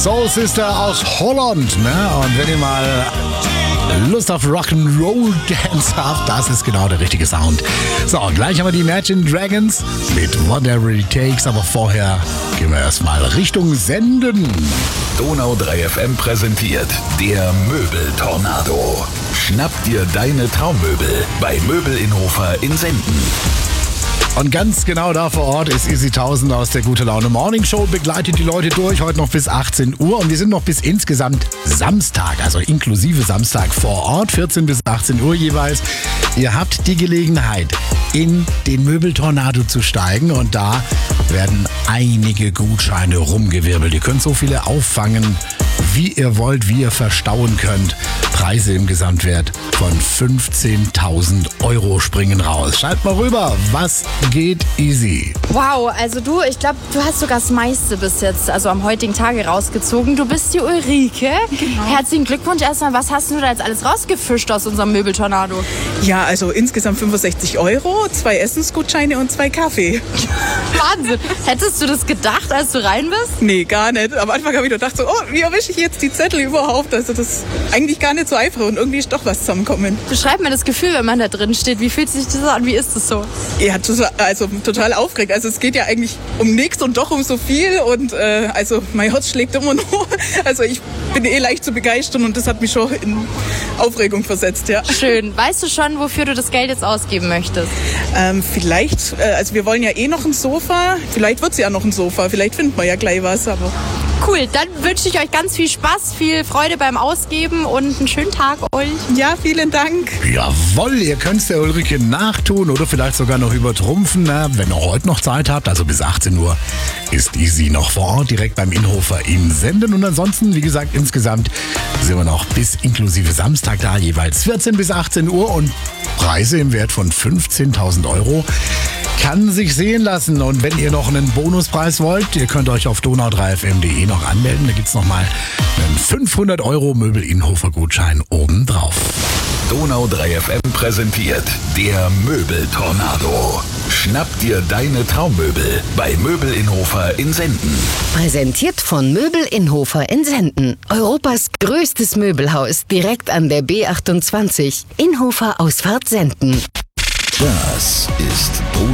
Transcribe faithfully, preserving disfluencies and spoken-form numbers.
Soul Sister aus Holland, ne? Und wenn ihr mal Lust auf Rock'n'Roll Dance habt, das ist genau der richtige Sound. So, gleich haben wir die Imagine Dragons mit Whatever It Takes, aber vorher gehen wir erstmal Richtung Senden. Donau drei F M präsentiert der Möbeltornado. Schnapp dir deine Traummöbel bei Möbel-Innhofer in Senden. Und ganz genau da vor Ort ist Easy tausend aus der Gute Laune Morning Show, begleitet die Leute durch, heute noch bis achtzehn Uhr und wir sind noch bis insgesamt Samstag, also inklusive Samstag vor Ort, vierzehn bis achtzehn Uhr jeweils. Ihr habt die Gelegenheit, in den Möbeltornado zu steigen und da werden einige Gutscheine rumgewirbelt. Ihr könnt so viele auffangen, wie ihr wollt, wie ihr verstauen könnt. Preise im Gesamtwert von fünfzehntausend Euro springen raus. Schalt mal rüber, was geht easy? Wow, also du, ich glaube, du hast sogar das meiste bis jetzt, also am heutigen Tage rausgezogen. Du bist die Ulrike. Genau. Herzlichen Glückwunsch erstmal. Was hast du da jetzt alles rausgefischt aus unserem Möbeltornado? Ja, also insgesamt fünfundsechzig Euro, zwei Essensgutscheine und zwei Kaffee. Wahnsinn. Hättest du das gedacht, als du rein bist? Nee, gar nicht. Am Anfang habe ich nur gedacht so, oh, wie erwische ich jetzt die Zettel überhaupt? Also das ist eigentlich gar nicht so einfach und irgendwie ist doch was zusammengekommen. Beschreib mir das Gefühl, wenn man da drin steht. Wie fühlt sich das an? Wie ist das so? Ja, total, also total aufgeregt. Also es geht ja eigentlich um nichts und doch um so viel und äh, also mein Herz schlägt immer noch. Also ich bin eh leicht zu begeistern und das hat mich schon in Aufregung versetzt, ja. Schön. Weißt du schon, wofür du das Geld jetzt ausgeben möchtest? Ähm, vielleicht, äh, also wir wollen ja eh noch ein Sofa. Vielleicht wird es ja noch ein Sofa. Vielleicht finden wir ja gleich was, aber... Cool, dann wünsche ich euch ganz viel Spaß, viel Freude beim Ausgeben und einen schönen Tag euch. Ja, vielen Dank. Jawohl, ihr könnt es der Ulrike nachtun oder vielleicht sogar noch übertrumpfen. Na, wenn ihr heute noch Zeit habt, also bis achtzehn Uhr, ist Easy noch vor Ort, direkt beim Innhofer in Senden. Und ansonsten, wie gesagt, insgesamt sind wir noch bis inklusive Samstag da, jeweils vierzehn bis achtzehn Uhr und Preise im Wert von fünfzehntausend Euro. Kann sich sehen lassen. Und wenn ihr noch einen Bonuspreis wollt, ihr könnt euch auf donau drei f m punkt de noch anmelden. Da gibt es nochmal einen fünfhundert Euro Möbel-Innhofer-Gutschein obendrauf. Donau drei F M präsentiert der Möbeltornado. Schnapp dir deine Traummöbel bei Möbel-Innhofer in Senden. Präsentiert von Möbel-Innhofer in Senden. Europas größtes Möbelhaus direkt an der B achtundzwanzig. Innhofer Ausfahrt Senden. Das ist